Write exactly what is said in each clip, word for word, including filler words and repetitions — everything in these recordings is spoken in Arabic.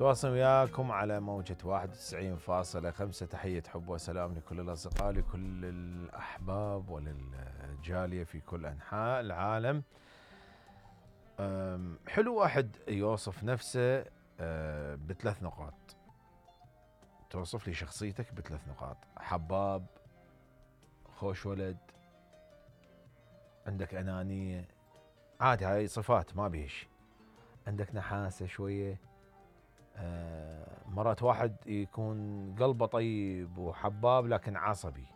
تواصل وياكم على موجة واحد وتسعين فاصلة خمسة. تحية حب وسلام لكل الأصدقاء، لكل الأحباب وللجالية في كل أنحاء العالم. حلو واحد يوصف نفسه بثلاث نقاط. توصف لي شخصيتك بثلاث نقاط: حباب، خوش ولد، عندك أنانية. عادي، هاي صفات ما بيهش. عندك نحاسة شوية. آه مرات واحد يكون قلبه طيب وحباب لكن عصبي.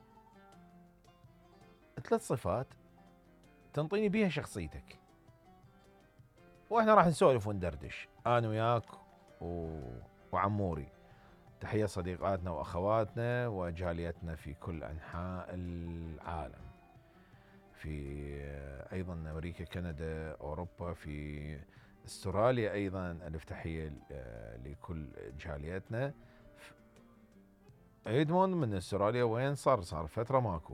ثلاث صفات تنطيني بيها شخصيتك، واحنا راح نسولف وندردش انا وياك و... وعموري. تحية صديقاتنا واخواتنا وجاليتنا في كل انحاء العالم، في ايضا امريكا، كندا، اوروبا، في استراليا ايضا. الف تحيه لكل جاليتنا. ايدموند من استراليا وين صار؟ صار فتره ماكو.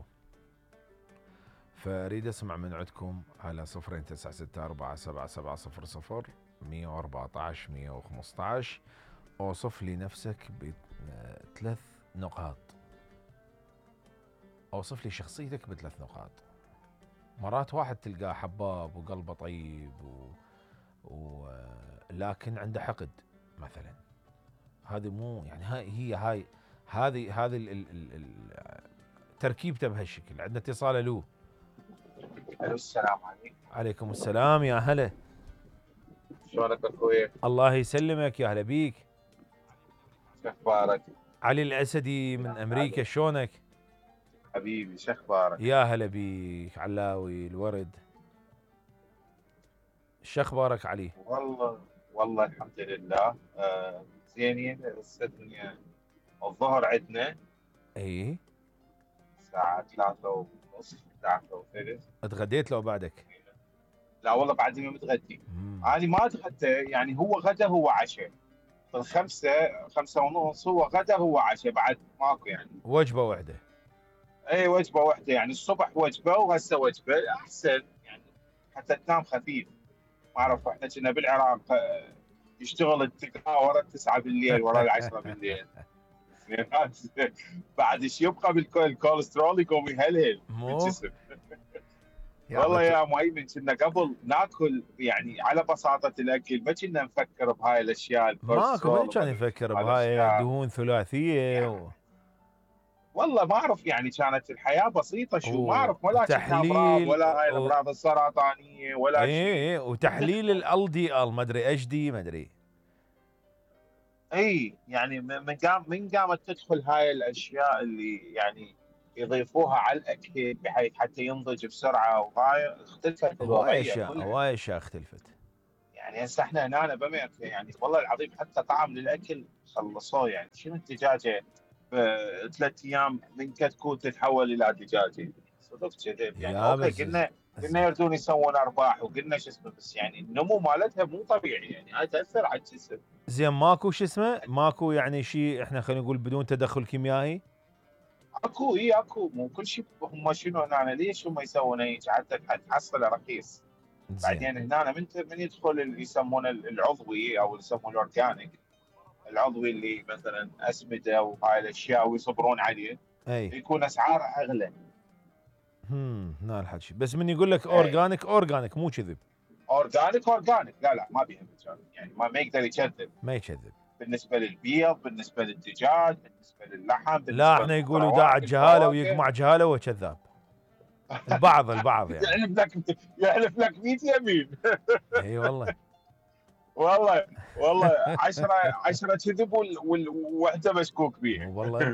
فاريد اسمع من عندكم على صفرين تسعة ستة أربعة سبعة سبعة صفر صفر مية وأربعة عشر مية وخمسة عشر. اوصف لي نفسك بثلاث نقاط. اوصف لي شخصيتك بثلاث نقاط. مرات واحد تلقاه حباب وقلبه طيب و... و... لكن عنده حقد مثلا. هذه مو يعني هاي هي هاي هذه هذه ال... ال... ال... تركيبته بهالشكل. عندنا اتصال. الو. الو، السلام عليكم. عليكم السلام، يا هلا. شلونك اخوي؟ الله يسلمك، يا هلا بيك. شو اخبارك؟ علي الاسدي من امريكا، شلونك؟ حبيبي شو اخبارك؟ يا هلا بيك علاوي الورد. شو اخبارك علي؟ والله والله الحمد لله. آه زينين. هسه الدنيا الظهر عندنا اي الساعة ثلاثة ونص ثلاثة وثلث. اتغديت لو بعدك؟ لا والله بعدني ما متغدي. انا ما اتغدى، يعني هو غدا هو عشاء. بالخمسة خمسة ونص هو غدا هو عشاء، بعد ماكو يعني. وجبة واحدة. اي وجبة واحدة، يعني الصبح وجبة وهسه وجبة احسن يعني، حتى تنام خفيف. ما اعرف، احنا كنا بالعراق يشتغل التقرا ورا التسعة بالليل ورا العشرة بالليل. بعد ايش يبقى بالكوليسترول يقوم يهلهل مو بالجسم. يا والله بت... يا مهيمن كنا قبل ناكل يعني على بساطة الاكل، ما كنا نفكر بهاي الاشياء، ماكو من الكوليسترول كان يفكر وهاي بهاي الاشياء دهون ثلاثية يعني. و... والله ما اعرف، يعني كانت الحياة بسيطة، شو ما اعرف، ولا كنا امراض، وتحليل ولا هاي و... الامراض السرطانية ولا شيء. ايه وتحليل ال دي ال ما ادري اتش دي ما ادري. اي يعني من قام من قامت تدخل هاي الاشياء اللي يعني يضيفوها على الاكل بحيث حتى ينضج بسرعه، وهاي اختلفت هواي الوضعيه اشياء كلها. هواي اشياء اختلفت. يعني هسه احنا هنا بامريكا، يعني والله العظيم حتى طعم للاكل خلصوه. يعني شنو الدجاجه بثلاث ايام من كتكوت تتحول الى دجاجه؟ صدق كذب يعني. يا اوكي، بس قلنا قلنا زين يردون يسوون ارباح، وقلنا شو اسمه، بس يعني النمو مالتها مو طبيعي، يعني هاي تاثر على الجسم. زين ماكو شو اسمه، ماكو يعني شيء احنا خلينا نقول بدون تدخل كيميائي. اكو اي اكو، مو كل شيء هم شنو هنا، ليش هم يسوون هيك حتى تحصله رخيص. زين بعدين هنا من من يدخل اللي يسمونه العضوي او اللي يسمونه الاورجانيك، العضوي اللي مثلا اسمده وهاي الاشياء ويصبرون عليه، اي يكون اسعاره اغلى. هم هنا الحكي. بس من يقول لك اي اورجانيك اورجانيك مو كذب. اورجانيك اورجانيك، لا لا ما بيها مجال، يعني ما, ما يقدر يكذب. ما يكذب. بالنسبه للبيض، بالنسبه للدجاج، بالنسبه للحم، لا بالنسبه احنا يقولوا داعي للخضروات جهاله الفواكه. ويقمع جهاله وكذاب. البعض البعض يعني. يحلف لك يحلف لك مية يمين. اي والله. والله والله عشرة عشرة كذب والوحده مشكوك بيها. مو والله.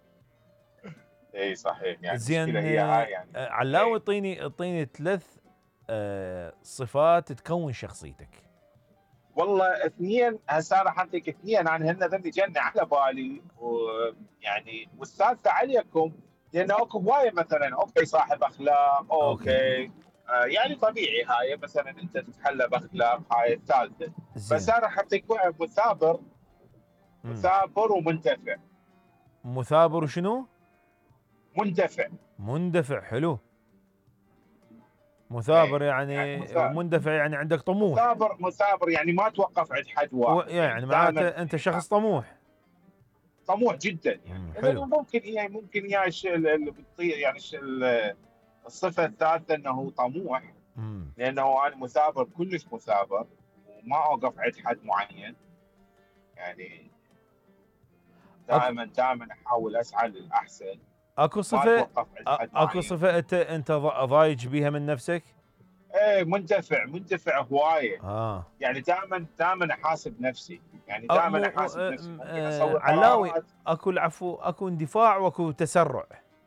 اي صحيح، يعني المشكله زين هي هاي يعني. علاوي، اي اعطيني اعطيني ثلاث آه صفات تكون شخصيتك. والله اثنين، هسه انا حاعطيك اثنين، انا هن ذني جنة على بالي، ويعني والثالثه عليكم، لان اكو هوايه، مثلا اوكي صاحب اخلاق، اوكي اوكي آه يعني طبيعي، هاي مثلا انت تتحلى باخلاق، هاي الثالثه. بس زين. انا حاعطيك واحد مثابر، امم مثابر ومندفع. مثابر وشنو؟ مندفع. مندفع. حلو. مثابر إيه، يعني يعني مثابر ومندفع، يعني عندك طموح. مثابر مثابر يعني ما توقف عند حد و- واحد، يعني يعني معناته دائما انت شخص طموح. طموح جدا يعني. مم، اذا حلو. ممكن هي ممكن هي الش- ال- ال- بتطير يعني الش- ال- الصفه الثالثه انه طموح، مم. لانه انا مثابر كلش مثابر وما اوقف عند حد معين يعني. اكو دائما دائما احاول اسعى للاحسن، اكو ما صفة اتوقف عند أ- حد اكو معين. صفة انت انت ض- ضايج بيها من نفسك؟ ايه مندفع مندفع هوايه اه. يعني. دائما دائما احاسب نفسي يعني. أ- دائما مو احاسب آه، نفسي م- ممكن آه، اسوي علاوي، قرارات. اكو العفو، اكو اندفاع واكو تسرع.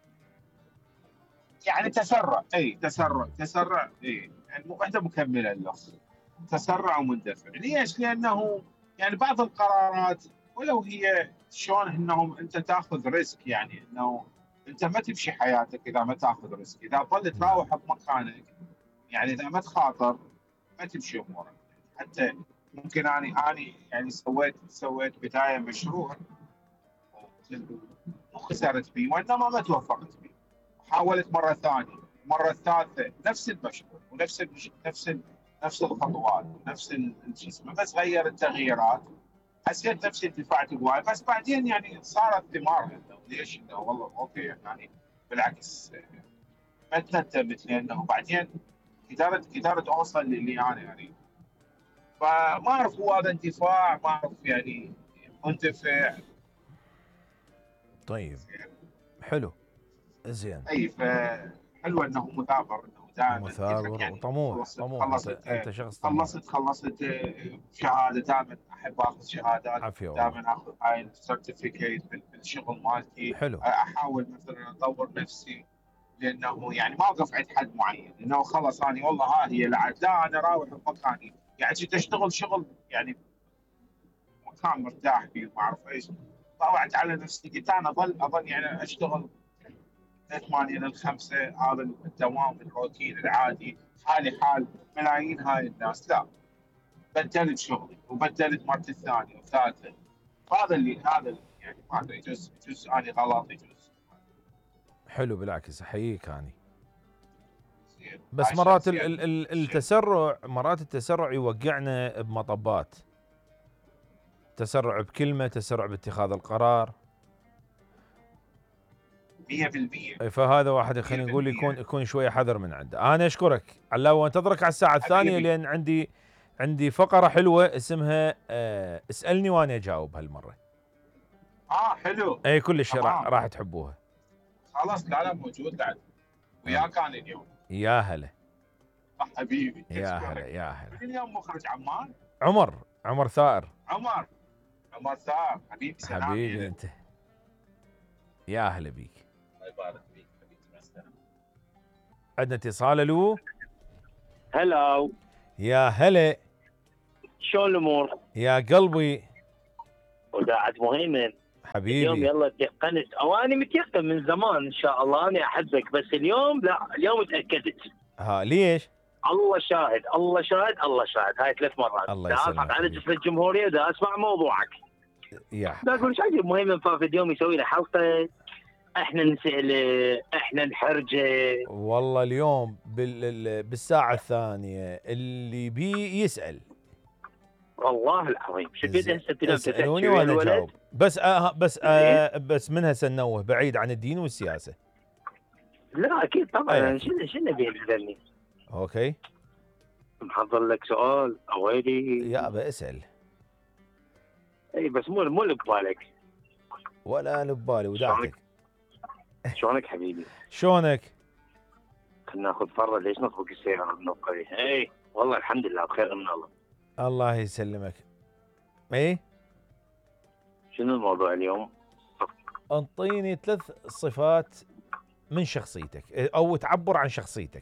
يعني تسرع، اي تسرع مم. تسرع اي يعني واحده مكمله له. تسرع ومندفع. ليش؟ لانه يعني بعض القرارات ولو هي شلون انهم انت تاخذ ريسك، يعني انه انت ما تمشي حياتك اذا ما تاخذ ريسك. اذا ظل نعم. تراوح بمكانك يعني اذا ما تخاطر ما تمشي امورك. حتى ممكن اني اني يعني سويت سويت بدايه مشروع وخسرت فيه وانما ما توفقت فيه. حاولت مره ثانيه، المره الثالثه نفس المشروع ونفس المش... نفس ال... نفس الخطوات ونفس ال- شو اسمه، بس غير التغييرات. حسيت نفسي دفعت هواي، بس بعدين يعني صارت ثمارها انه ليش انه والله اوكي يعني بالعكس ما تندمت، لانه بعدين قدرت قدرت اوصل للي انا يعني. فما اعرف هو هذا اندفاع، ما اعرف يعني مندفع. طيب، حلو، زين. اي فحلوه انه مثابر، انه دائما قلت لك مثابر يعني وطموح، خلصت طموح، انت خلصت انت شخص طموح. خلصت خلصت شهاده. دائما احب اخذ شهادات، عافية والله. دائما اخذ هاي السيرتيفيكيت بالشغل مالتي. حلو. احاول مثلا اطور نفسي، لانه يعني ما اوقف عند حد معين انه خلص انا والله ها هي لعد. لا انا راوح بمكاني يعني كنت اشتغل شغل يعني مكان مرتاح فيه ما اعرف ايش. طلعت على نفسي قلت انا اظل اظل يعني اشتغل من ثمانية للخمسة، هذا الدوام الروتين العادي حالي حال ملايين هاي الناس. لا، بدلت شغلي وبدلت مرتي الثانية والثالثة. هذا اللي هذا اللي يعني ما ادري، يجوز يجوز اني غلط يجوز. حلو، بالعكس احييك هاني. زين بس هاي مرات ال شخصية ال ال شيء. التسرع، مرات التسرع يوقعنا بمطبات. تسرع بكلمة، تسرع باتخاذ القرار. مية بالمية فهذا واحد خلينا نقول يكون يكون شويه حذر من عنده. انا اشكرك علاوي وانتظرك على الساعه الثانيه، حبيبي. لان عندي عندي فقره حلوه اسمها آه اسالني وانا اجاوب هالمره. اه حلو. اي كلش راح تمام راح تحبوها. خلاص. لا لا موجود بعد آه. وياك انا اليوم. يا هلا. آه حبيبي يا هلا اشكرك. يا هلا. من اليوم مخرج عمان؟ عمر، عمر ثائر. عمر. عمر ثار حبيبي سلامي حبيبي لك. انت. يا هلا بيك. الله يبارك فيك حبيبي مع السلامة. عندنا اتصال. الو. هلاو. يا هلا. شلون الامور؟ يا قلبي. وداعت مهيمن. اليوم حبيبي. يلا تيقنت او انا متيقن من زمان ان شاء الله اني احبك، بس اليوم لا، اليوم تاكدت. ها ليش؟ الله شاهد الله شاهد الله شاهد. هاي ثلاث مرات الله دا يسلمك اصعد على حبيبي. جسر الجمهوريه دا اسمع موضوعك. يا دا اقول ايش عجب مهيمن فافد اليوم يسوي له حلقه، احنا نساله احنا نحرجه. والله اليوم بال... بالساعة الثانية اللي بي يسأل. والله العظيم شفت زين. هسه تنام اسألوني تحكي ويا وانا الولد. اجاوب. بس آه بس آه بس من هسه ننوه بعيد عن الدين والسياسة. لا اكيد أي طبعا. أكيد. شنو شنو بيلزمني؟ اوكي. محضر لك سؤال اويلي. يا ابا اسأل. اي بس مو مو اللي ببالك. ولا لبالي وداعتك. شلونك حبيبي؟ شلونك؟ خلنا ناخذ فرة. ليش نطبق السيارة بنطبق؟ اي والله الحمد لله بخير من الله. الله يسلمك. ايه. شنو الموضوع اليوم؟ انطيني ثلاث صفات من شخصيتك او تعبر عن شخصيتك.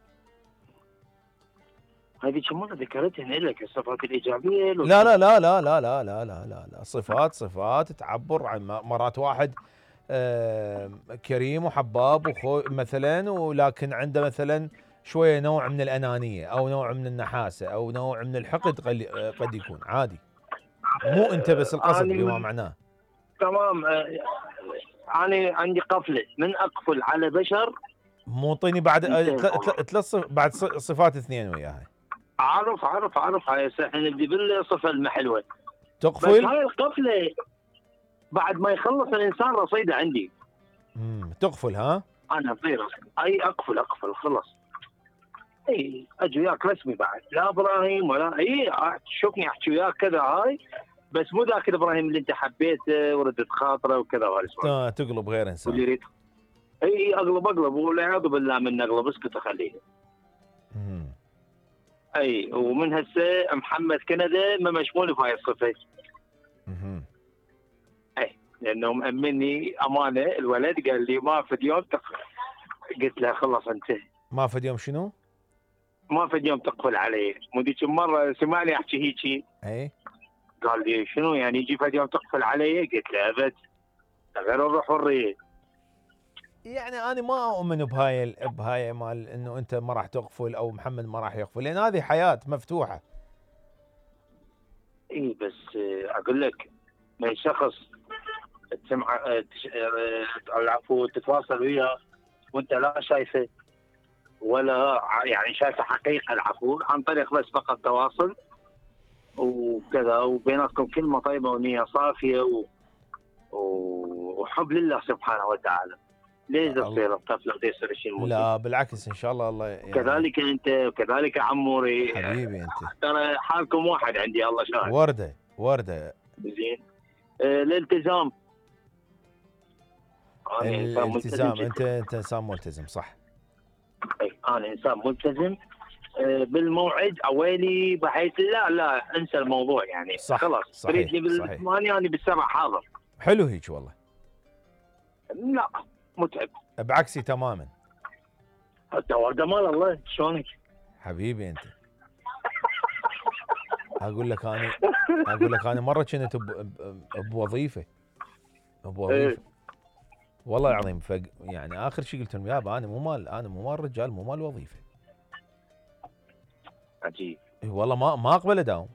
هذه كم مرة ذكرتهن لك الصفات الإيجابية؟ لا لا لا لا لا لا لا لا لا لا صفات صفات تعبر عن مرات واحد آه كريم وحباب وخو مثلا، ولكن عنده مثلا شويه نوع من الانانيه او نوع من النحاسه او نوع من الحقد قد قد يكون عادي. مو انت بس القصد بما معناه. تمام. أنا عندي قفلة من أقفل على بشر موطيني بعد انتهى ثلاث الموضوع. ثلاث صف بعد ص- صفات اثنين وياها. عارف عارف عارف هاي هسه احنا نبدي بالصفه المحلوه. بس تقفل. هاي القفله بعد ما يخلص الانسان رصيده عندي. امم تقفل ها. انا اطير اي اقفل اقفل خلص. اي اجي وياك رسمي بعد لا ابراهيم ولا اي تشوفني احكي وياك كذا هاي، بس مو ذاك الابراهيم اللي انت حبيته وردت خاطره وكذا وهالسوالف. ت- تقلب غير واللي انسان. يريد اي اقلب اقلب والعياذ بالله من اقلب اسكت اخليه. امم اي ومن هسه محمد كندا ما مشمول بهاي الصفه. امم لانه مأمني امانه الولد قال لي ما في يوم تقفل. قلت له خلص انت ما في يوم شنو؟ ما في يوم تقفل علي. مو ذيك المره سمعني احكي هيجي اي قال لي شنو يعني يجي في يوم تقفل علي؟ قلت له ابد غير الروح والريح. يعني انا ما اؤمن بهاي ال- بهاي مال انه انت ما راح تقفل او محمد ما راح يقفل، لان هذه حياه مفتوحه. اي بس آه، اقول لك من شخص تسمع آه، تش- آه، العفو تتواصل وياه وانت لا شايفه ولا ع- يعني شايفه حقيقه العفو عن طريق بس فقط تواصل وكذا وبيناتكم كلمه طيبه ونيه صافيه و... و... وحب لله سبحانه وتعالى. ليش الله. تصير الطفله بدي يصير شيء مو لا بالعكس ان شاء الله الله يعني. كذلك انت وكذلك عموري حبيبي انت ترى حالكم واحد عندي الله شاهد. ورده ورده. زين آه، الالتزام. أنا إنسان ملتزم الالتزام. جداً. انت انت انسان ملتزم صح. أي، انا انسان ملتزم آه، بالموعد اويلي بحيث لا لا انسى الموضوع يعني صح، خلاص صحيح، تريدني صحيح. بالثمانية انا بالسبع حاضر. حلو هيك والله. لا متعب. بعكسي تماما. حتى ورده مال الله شلونك؟ حبيبي انت. اقول لك انا اقول لك انا مره كنت ب- ب- بوظيفه بوظيفه والله العظيم. فق يعني اخر شيء قلت لهم يابا انا مو مال انا مو مال رجال مو مال وظيفه. عجيب. إي والله ما ما اقبل اداوم.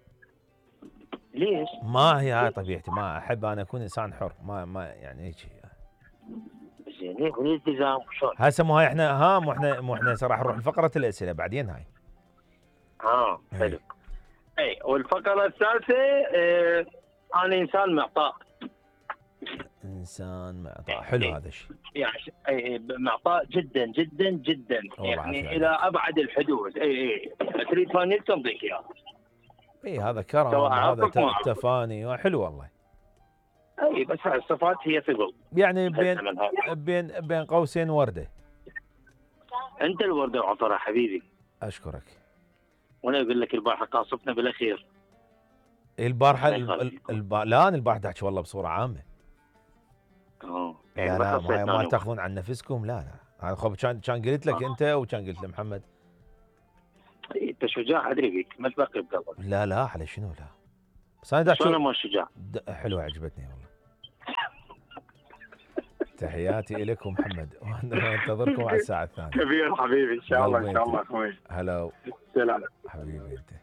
ليش؟ ما هي هاي طبيعتي. ما احب انا اكون انسان حر. ما ما يعني هيك. زين ليه والالتزام شلون؟ هسه مو هاي احنا ها مو احنا مو احنا راح نروح لفقره الاسئله بعدين هاي. اه حلو. اي والفقره الثالثه آه انا انسان معطاء. انسان معطاء. حلو هذا الشيء. يعني اي معطاء جدا جدا جدا والله يعني عافية الى عليك. ابعد الحدود. اي اي تريد فانيل تمضيك اياه. اي هذا كرم سواء هذا عرفك ما ت- عرفك. تفاني حلو والله. اي بس هاي الصفات هي ثقل. يعني بين من هذا. بين بين قوسين ورده. انت الورده وعطرها حبيبي. اشكرك. وانا اقول لك البارحه قاصفنا بالاخير. البارحه الله ال- يخليك. ال- الب... لا انا البارحه احكي والله بصوره عامه. اه لا يعني لا بس ما, ما أنا تاخذون عن نفسكم. لا لا هذا خب كان كان قلت لك انت وكان قلت لمحمد. إيه، انت شجاع ادري بيك ما تبقي بقلبك. لا لا على شنو لا. بس انا دا شلون أحكي- ما شجاع؟ د- حلوه عجبتني والله. تحياتي لكم محمد وانتظركم على الساعه الثانيه. كبير حبيبي ان شاء الله ان قلبي شاء أنت. الله اخوي. هلا سلام. حبيبي انت.